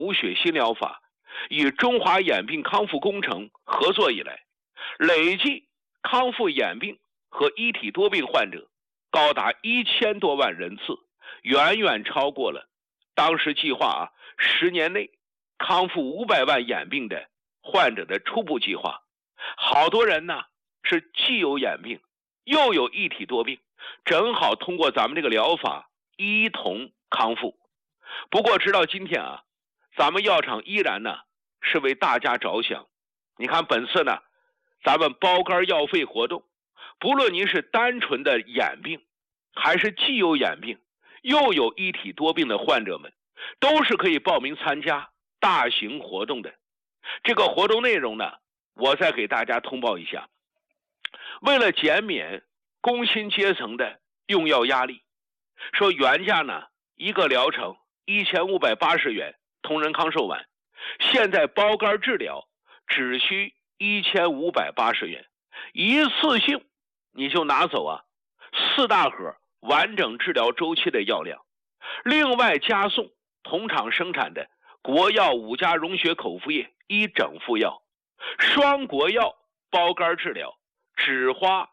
无血新疗法与中华眼病康复工程合作以来，累计康复眼病和一体多病患者高达1000多万人次，远远超过了当时计划10年内康复500万眼病的患者的初步计划。好多人呢是既有眼病又有一体多病，正好通过咱们这个疗法一同康复。不过直到今天咱们药厂依然呢是为大家着想。你看本次呢咱们包干药费活动，不论您是单纯的眼病，还是既有眼病又有一体多病的患者们，都是可以报名参加大型活动的。这个活动内容呢，我再给大家通报一下。为了减免工薪阶层的用药压力，说原价呢一个疗程1580元同仁康寿丸，现在包干治疗只需1580元，一次性你就拿走4大盒完整治疗周期的药量，另外加送同厂生产的国药5价溶血口服液1整副药，双国药包干治疗只花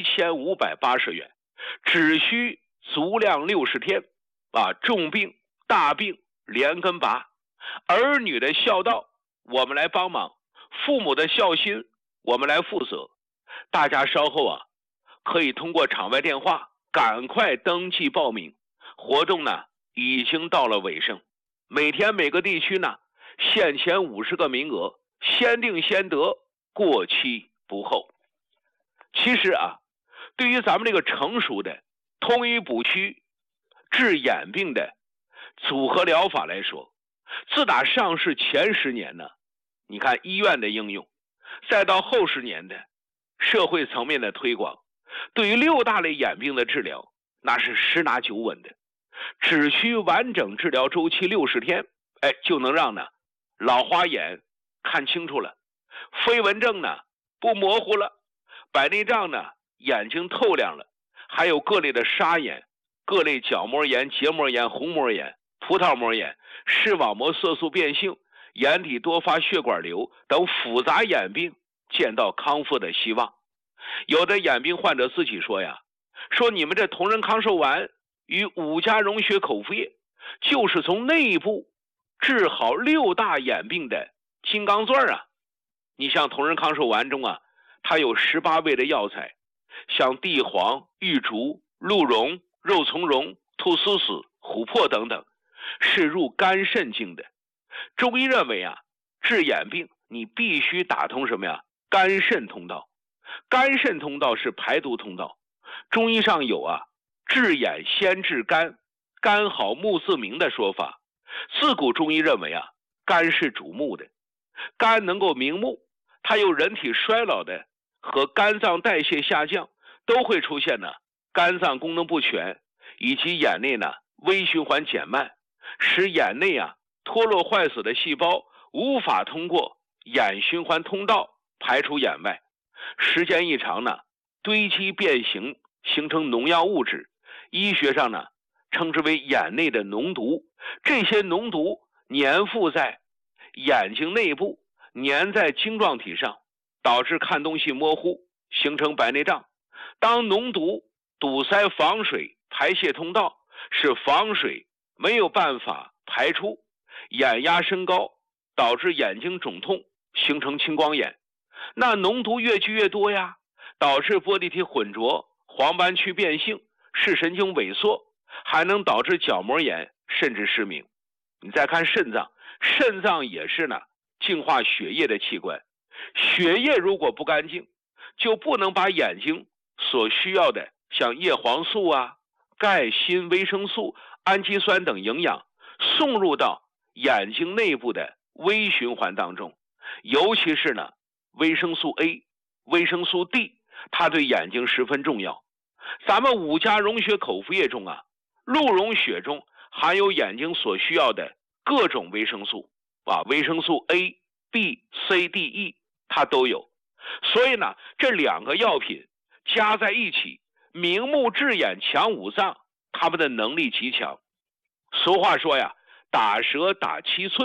1580元，只需足量60天重病大病连根拔，儿女的孝道我们来帮忙，父母的孝心我们来负责。大家稍后可以通过场外电话赶快登记报名，活动呢已经到了尾声，每天每个地区呢限前50个名额，先定先得，过期不候。其实对于咱们这个成熟的通医补虚治眼病的组合疗法来说，自打上市前10年呢，你看医院的应用，再到后10年的社会层面的推广，对于6大类眼病的治疗那是十拿九稳的，只需完整治疗周期60天，就能让呢老花眼看清楚了，飞蚊症呢不模糊了，白内障呢眼睛透亮了，还有各类的沙眼、各类角膜炎、结膜炎、虹膜炎、葡萄膜炎、视网膜色素变性、眼底多发血管瘤等复杂眼病见到康复的希望。有的眼病患者自己说说你们这同仁康寿丸与5价溶血口服液就是从内部治好6大眼病的金刚钻你像同仁康寿丸中它有18味的药材，像地黄、玉竹、鹿茸、肉苁蓉、菟丝子、琥珀等等，是入肝肾经的。中医认为治眼病你必须打通什么肝肾通道。肝肾通道是排毒通道，中医上有治眼先治肝，肝好目自明的说法。自古中医认为肝是主目的，肝能够明目，它有人体衰老的和肝脏代谢下降，都会出现肝脏功能不全，以及眼内微循环减慢，使眼内脱落坏死的细胞无法通过眼循环通道排出眼外，时间一长堆积变形，形成农药物质，医学上称之为眼内的脓毒。这些脓毒粘附在眼睛内部，粘在晶状体上，导致看东西模糊，形成白内障。当脓毒堵塞房水排泄通道，使房水没有办法排出，眼压升高，导致眼睛肿痛，形成青光眼。那脓毒越积越多导致玻璃体混浊，黄斑区变性，视神经萎缩，还能导致角膜炎，甚至失明。你再看肾脏，肾脏也是净化血液的器官，血液如果不干净，就不能把眼睛所需要的像叶黄素钙、锌、维生素、氨基酸等营养送入到眼睛内部的微循环当中。尤其是维生素 A、维生素 D， 它对眼睛十分重要。咱们5价溶血口服液中鹿茸血中含有眼睛所需要的各种维生素维生素 A、B、C、D、E 它都有。所以这2个药品加在一起，明目治眼强五脏，它们的能力极强。俗话说打蛇打7寸，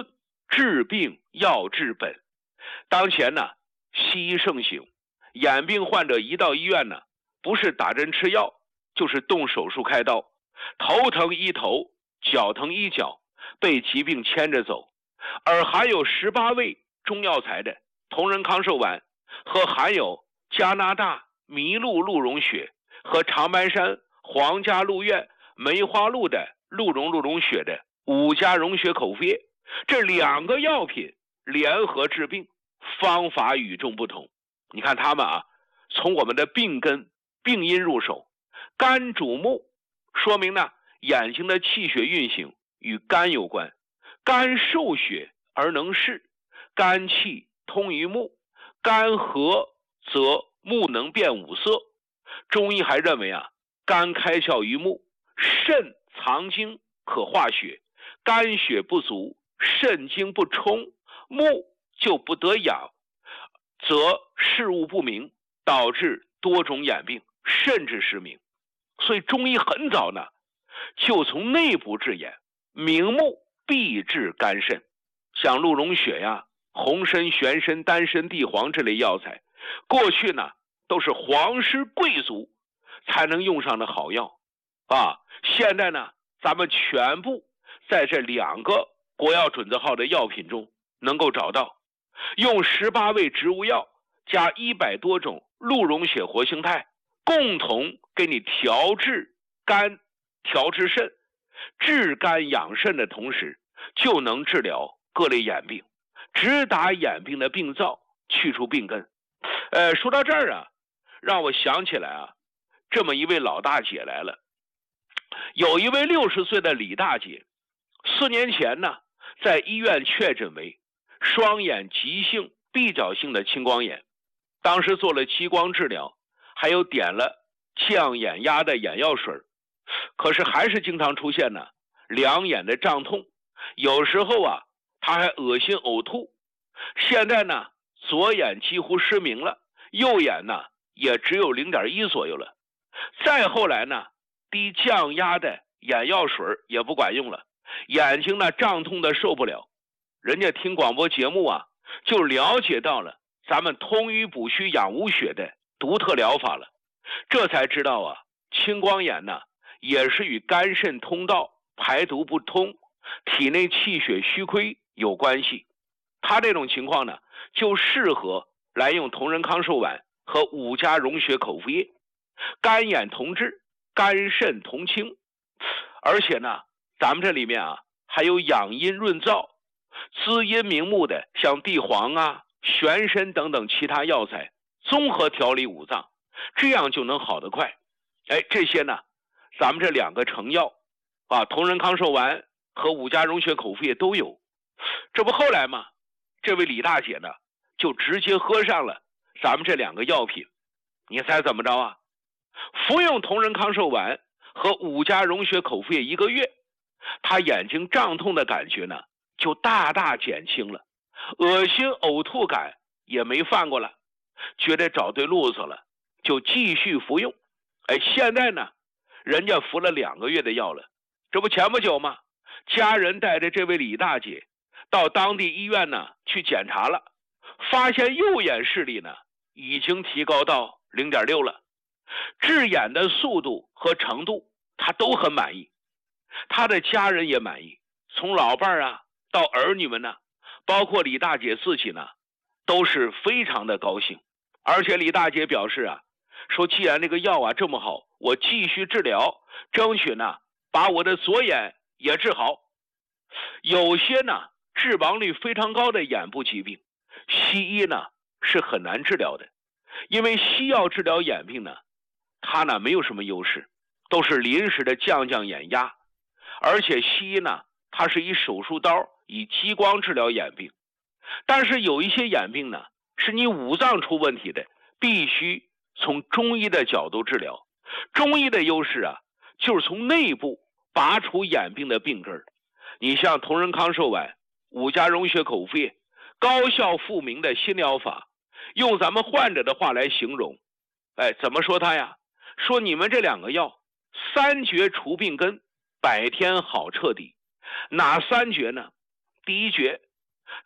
治病要治本。当前呢，西医盛行，眼病患者一到医院呢，不是打针吃药，就是动手术开刀，头疼医头，脚疼医脚，被疾病牵着走。而含有18味中药材的同仁康寿丸和含有加拿大麋鹿鹿茸血和长白山皇家鹿苑梅花鹿的鹿茸血的5加溶血口服液，这2个药品联合治病，方法与众不同。你看他们啊，从我们的病根病因入手。肝主目，说明呢眼睛的气血运行与肝有关。肝受血而能视，肝气通于目，肝和则目能辨五色。中医还认为啊，肝开窍于目，肾藏精可化血，肝血不足，肾精不充，目就不得养，则视物不明，导致多种眼病，甚至失明。所以中医很早呢，就从内部治眼，明目必治肝肾。像鹿茸血呀、红参、玄参、丹参、地黄这类药材，过去呢都是皇室贵族才能用上的好药啊。现在呢，咱们全部在这2个国药准字号的药品中能够找到，用18味植物药加100多种鹿茸血活性肽，共同给你调治肝、调治肾，治肝养肾的同时，就能治疗各类眼病，直达眼病的病灶，去除病根。说到这儿啊，让我想起来啊，这么一位老大姐来了。有一位60岁的李大姐，4年前呢，在医院确诊为双眼急性闭角性的青光眼，当时做了激光治疗，还有点了降眼压的眼药水，可是还是经常出现呢2眼的胀痛，有时候啊他还恶心呕吐。现在呢，左眼几乎失明了，右眼呢也只有0.1左右了。再后来呢，滴降压的眼药水也不管用了，眼睛呢胀痛的受不了。人家听广播节目啊，就了解到了咱们通瘀补虚养无血的独特疗法了，这才知道啊，青光眼呢也是与肝肾通道排毒不通、体内气血虚亏有关系。他这种情况呢，就适合来用同仁康寿丸和5加溶血口服液，肝眼同治，肝肾同清。而且呢，咱们这里面啊还有养阴润燥、滋阴明目的，像地黄啊、玄参等等其他药材，综合调理五脏，这样就能好得快。这些呢，咱们这2个成药啊，同仁康寿丸和5加溶血口服液都有。这不后来嘛，这位李大姐呢，就直接喝上了咱们这2个药品。你猜怎么着啊？服用同仁康寿丸和5加溶血口服液1个月，她眼睛胀痛的感觉呢，就大大减轻了，恶心呕吐感也没犯过了，觉得找对路子了，就继续服用。现在呢，人家服了2个月的药了。这不前不久吗？家人带着这位李大姐到当地医院呢去检查了，发现右眼视力呢已经提高到0.6了，治眼的速度和程度他都很满意，他的家人也满意，从老伴啊到儿女们呢，包括李大姐自己呢，都是非常的高兴。而且李大姐表示啊，说既然这个药啊这么好，我继续治疗，争取呢把我的左眼也治好。有些呢致亡率非常高的眼部疾病，西医呢是很难治疗的，因为西药治疗眼病呢，它呢没有什么优势，都是临时的降眼压，而且西医呢它是以手术刀、以激光治疗眼病。但是有一些眼病呢是你五脏出问题的，必须从中医的角度治疗。中医的优势啊，就是从内部拔除眼病的病根。你像同仁康寿丸、5加溶血口服液，高效复明的新疗法，用咱们患者的话来形容，怎么说它呀？说你们这2个药3绝除病根，100天好彻底。哪3绝呢？第1绝，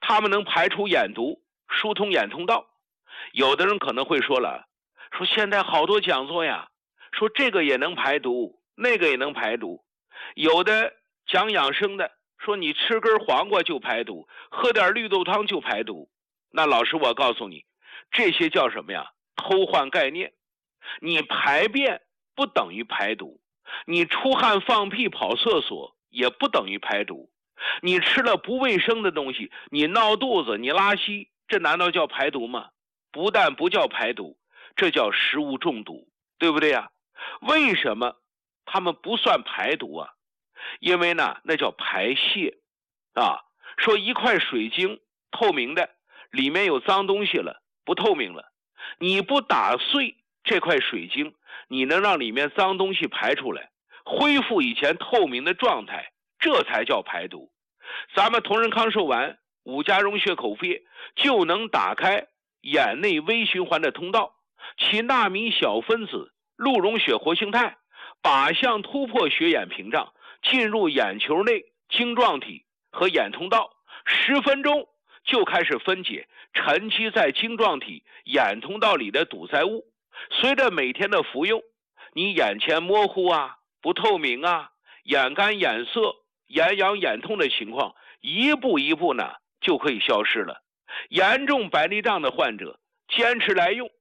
它们能排除眼毒，疏通眼通道。有的人可能会说了，说现在好多讲座呀，说这个也能排毒，那个也能排毒。有的讲养生的说你吃根黄瓜就排毒，喝点绿豆汤就排毒。那老师我告诉你，这些叫什么呀？偷换概念。你排便不等于排毒，你出汗放屁跑厕所也不等于排毒。你吃了不卫生的东西，你闹肚子，你拉稀，这难道叫排毒吗？不但不叫排毒，这叫食物中毒，对不对呀？为什么他们不算排毒啊？因为呢，那叫排泄啊。说一块水晶透明的，里面有脏东西了，不透明了，你不打碎这块水晶，你能让里面脏东西排出来，恢复以前透明的状态，这才叫排毒。咱们同仁康寿丸5加溶血口服液就能打开眼内微循环的通道，其纳米小分子鹿溶血活性肽靶向突破血眼屏障，进入眼球内晶状体和眼通道，10分钟就开始分解沉积在晶状体眼通道里的堵塞物。随着每天的服用，你眼前模糊啊、不透明啊、眼干眼涩、眼痒眼痛的情况一步一步呢就可以消失了。严重白内障的患者坚持来用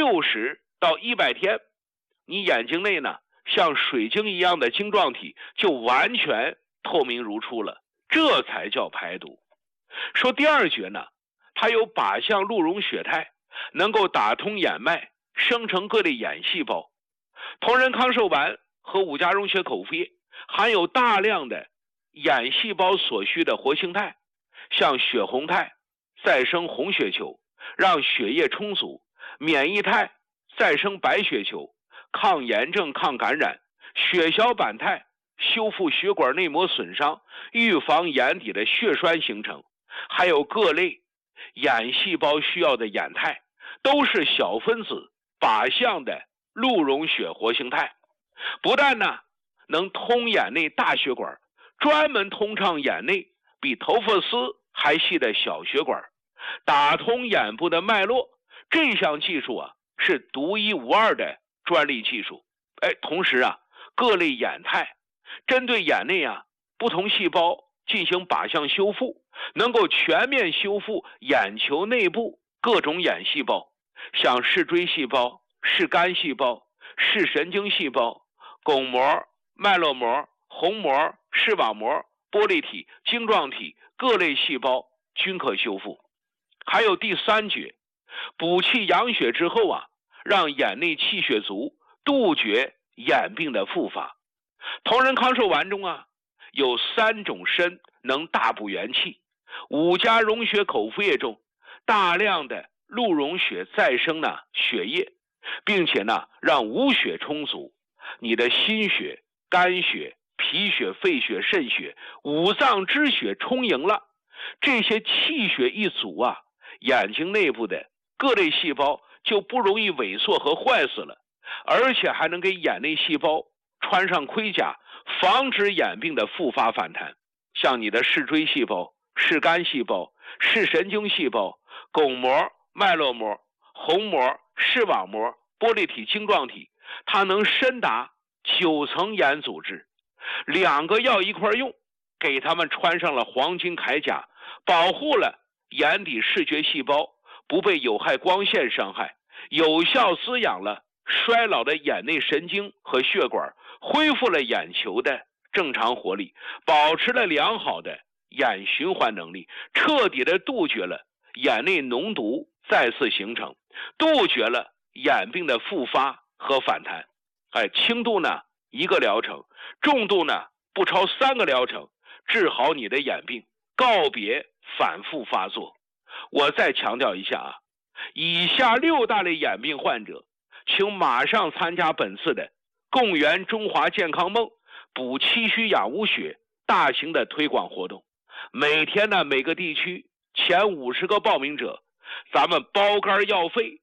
60到100天，你眼睛内呢像水晶一样的晶状体就完全透明如初了，这才叫排毒。说第二诀呢，它有靶向鹿溶血肽，能够打通眼脉，生成各类眼细胞。同仁康寿丸和5加溶血口服液含有大量的眼细胞所需的活性肽，像血红肽再生红血球，让血液充足；免疫肽再生白血球，抗炎症抗感染；血小板肽修复血管内膜损伤，预防眼底的血栓形成。还有各类眼细胞需要的眼肽，都是小分子靶向的鹿溶血活性肽。不但呢能通眼内大血管，专门通畅眼内比头发丝还细的小血管，打通眼部的脉络。这项技术啊是独一无二的专利技术。同时啊，各类眼肽针对眼内啊不同细胞进行靶向修复，能够全面修复眼球内部各种眼细胞，像视锥细胞、视杆细胞、视神经细胞、巩膜、脉络膜、虹膜、视网膜、玻璃体、晶状体各类细胞均可修复。还有第3诀，补气养血之后啊，让眼内气血足，杜绝眼病的复发。同仁康寿丸中啊有3种参能大补元气，5加溶血口服液中大量的鹿溶血再生呢血液，并且呢让无血充足，你的心血、肝血、脾血、肺血、肾血5脏之血充盈了，这些气血一足啊，眼睛内部的各类细胞就不容易萎缩和坏死了，而且还能给眼内细胞穿上盔甲，防止眼病的复发反弹。像你的视锥细胞、视杆细胞、视神经细胞、巩膜、脉络膜、虹膜、视网膜、玻璃体、晶状体，它能深达9层眼组织。2个药一块用，给他们穿上了黄金铠甲，保护了眼底视觉细胞不被有害光线伤害，有效滋养了衰老的眼内神经和血管，恢复了眼球的正常活力，保持了良好的眼循环能力，彻底的杜绝了眼内脓毒再次形成，杜绝了眼病的复发和反弹。轻度呢1个疗程，重度呢不超3个疗程，治好你的眼病，告别反复发作。我再强调一下啊，以下6大类眼病患者，请马上参加本次的共圆中华健康梦补气虚养无血大型的推广活动。每天呢每个地区前50个报名者，咱们包干药费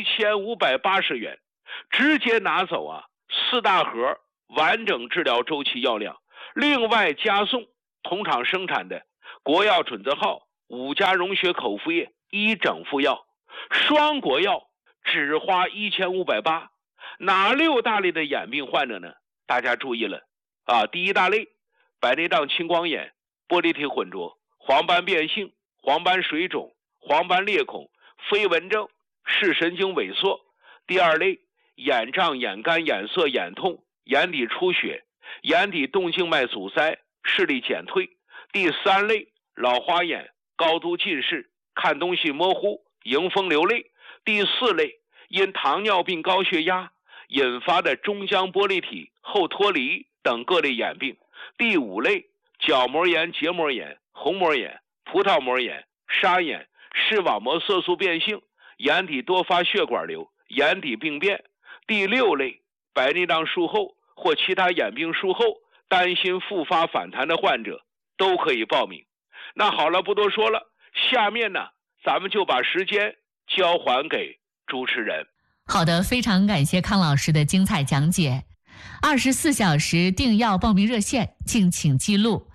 1580元，直接拿走啊4大盒完整治疗周期药量，另外加送同厂生产的国药准则号 5家溶血口服液1整副药，双国药只花1580。哪6大类的眼病患者呢？大家注意了啊！第1大类，白内障、青光眼、玻璃体混浊、黄斑变性、黄斑水肿、黄斑裂孔、飞蚊症、视神经萎缩。第2类，眼胀、眼干、眼涩、眼痛、眼底出血、眼底动静脉阻塞、视力减退。第3类，老花眼、高度近视、看东西模糊、迎风流泪。第4类，因糖尿病、高血压引发的中浆玻璃体后脱离等各类眼病。第5类，角膜炎、结膜炎、虹膜炎、葡萄膜炎、沙眼、视网膜色素变性、眼底多发血管瘤、眼底病变。第6类，白内障术后或其他眼病术后担心复发反弹的患者都可以报名。那好了，不多说了，下面呢，咱们就把时间交还给主持人。 好的，非常感谢康老师的精彩讲解。24小时订药报名热线，敬请记录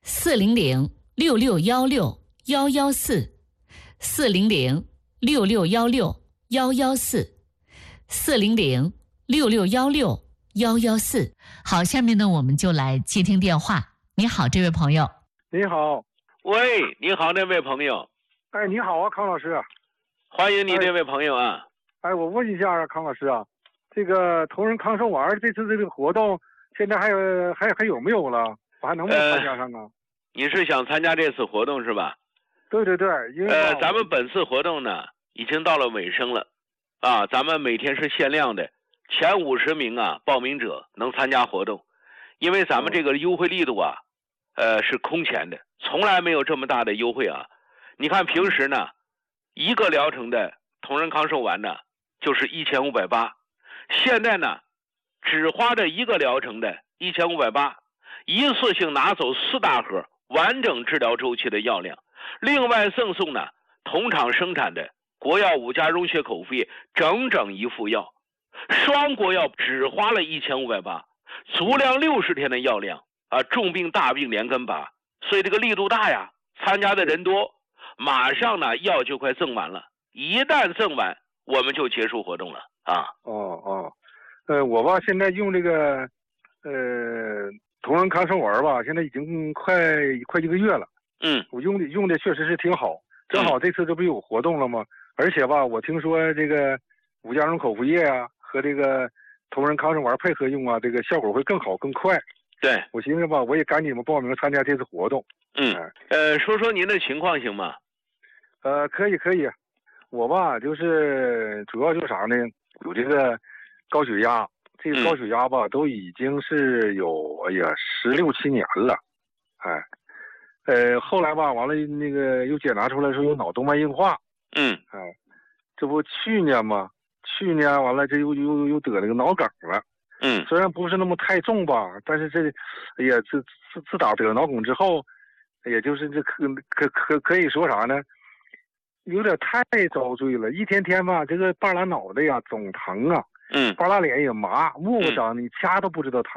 400-6616-114，400-6616-114，400-6616-114。好，下面呢，我们就来接听电话。你好，这位朋友。 你好。 喂，你好，那位朋友。 哎，你好啊，康老师。 欢迎你，这位朋友啊。 哎，我问一下啊，康老师啊，这个同仁康寿丸这次这个活动，现在还有没有了？我还能不能参加上啊？ 你是想参加这次活动是吧？ 对对对，因为咱们本次活动呢已经到了尾声了，啊，咱们每天是限量的，前50名啊报名者能参加活动，因为咱们这个优惠力度啊，是空前的，从来没有这么大的优惠啊。你看平时呢，一个疗程的同仁康寿丸呢就是1580，现在呢只花这一个疗程的1580，一次性拿走4大盒完整治疗周期的药量，另外赠送呢同厂生产的国药5家溶血口服液整整1副药，双国药只花了1580，足量60天的药量啊，重病大病连根拔，所以这个力度大呀，参加的人多，马上呢药就快赠完了，一旦赠完我们就结束活动了啊。 我吧现在用这个同仁康寿丸吧，现在已经快1个月了。我用的确实是挺好，正好这次这不有活动了吗？而且吧，我听说这个5家溶口服液啊和这个同仁康寿丸配合用啊，这个效果会更好更快。 对， 我寻思吧，我也赶紧报名参加这次活动。 说说您的情况行吗？ 可以。我吧就是主要就是啥呢？有这个高血压，这个高血压吧都已经是有16、17年了。后来吧完了那个又检查出来说有脑动脉硬化。这不去年嘛，去年完了这又得那个脑梗了。虽然不是那么太重吧，但是这自打得脑梗之后，也就是这可以说啥呢？有点太遭罪了，一天天吧，这个半拉脑袋呀总疼啊，半拉脸也麻，摸不着，你掐都不知道疼。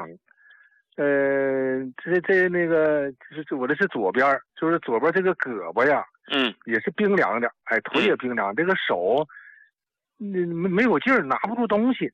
那个就是我这是左边，就是左边这个胳膊呀，也是冰凉的，腿也冰凉，这个手，没有劲儿，拿不住东西。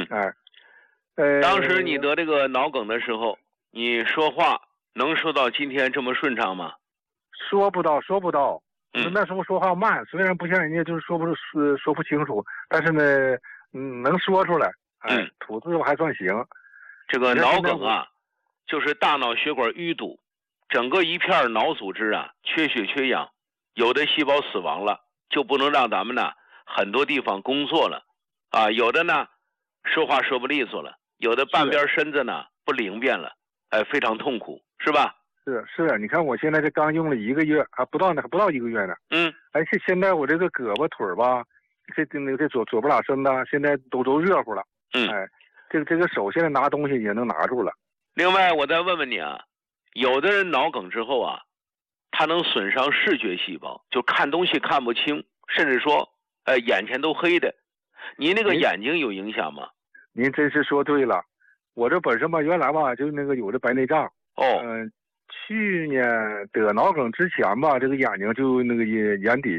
当时你得这个脑梗的时候，你说话能说到今天这么顺畅吗？ 说不到。那时候说话慢，虽然不像人家就是说不清楚，但是呢，能说出来。吐字还算行。 这个脑梗啊，就是大脑血管淤堵，整个一片脑组织啊缺血缺氧，有的细胞死亡了，就不能让咱们呢很多地方工作了啊，有的呢说话说不利索了，有的半边身子呢不灵便了，非常痛苦，是吧？ 是，你看我现在这刚用了1个月，还不到1个月呢。现在我这个胳膊腿吧，这左不拉伸的，现在都热乎了。这个手现在拿东西也能拿住了。 另外，我再问问你啊，有的人脑梗之后啊，他能损伤视觉细胞，就看东西看不清，甚至说，眼前都黑的。您那个眼睛有影响吗？ 您真是说对了，我这本身吧，原来吧就那个有的白内障。 去年得脑梗之前吧，这个眼睛就那个眼底